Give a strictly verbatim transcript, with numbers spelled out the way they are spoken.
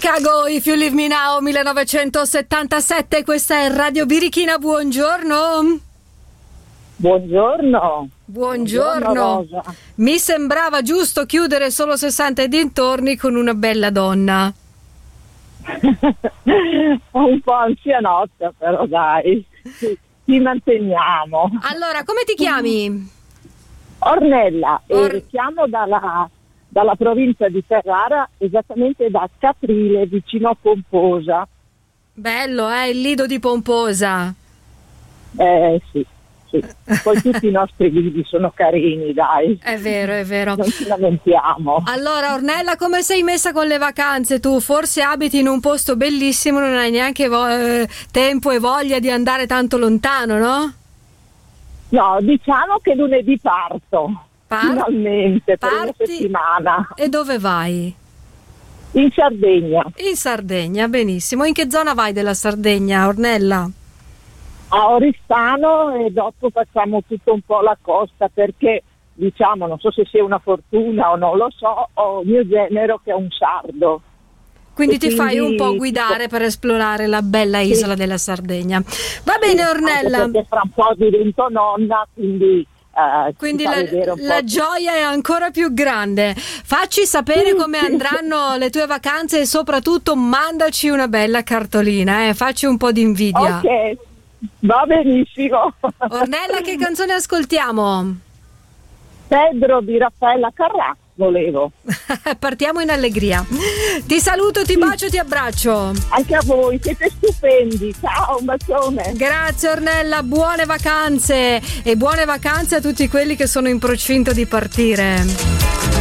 Chicago, If You Leave Me Now, millenovecentosettantasette, questa è Radio Birichina, buongiorno. Buongiorno. Buongiorno. Buongiorno, mi sembrava giusto chiudere solo sessanta e dintorni con una bella donna. Un po' anzianotta, però dai, ci, ci manteniamo. Allora, come ti chiami? Ornella, Or- e chiamo dalla, dalla provincia di Ferrara, esattamente da Caprile, vicino a Pomposa. Bello, eh, il lido di Pomposa. Eh sì, sì. Poi tutti i nostri lidi sono carini, dai. È vero, è vero. Non ci lamentiamo. Allora, Ornella, come sei messa con le vacanze tu? Forse abiti in un posto bellissimo, non hai neanche vo- eh, tempo e voglia di andare tanto lontano, no? No, diciamo che lunedì parto, Par- finalmente, per una parti- settimana, E dove vai? in Sardegna, In Sardegna, benissimo. In che zona vai della Sardegna, Ornella? a Oristano, e dopo facciamo tutto un po' la costa, perché diciamo, non so se sia una fortuna o non lo so, ho mio genero che è un sardo. Quindi E ti fai un quindi- po' guidare per esplorare la bella isola della Sardegna. Va bene, Ornella. Anche perché fra un po' divento nonna, quindi eh, Quindi si fa la, vedere un po' la tutto. gioia è ancora più grande. Facci sapere come andranno le tue vacanze e soprattutto mandaci una bella cartolina, eh. Facci un po' di invidia. Ok, va benissimo. Ornella, che canzone ascoltiamo? Pedro di Raffaella Carrà volevo. Partiamo in allegria. Ti saluto, ti bacio, ti abbraccio. Anche a voi, siete stupendi. Ciao, un bacione. Grazie Ornella, buone vacanze e buone vacanze a tutti quelli che sono in procinto di partire.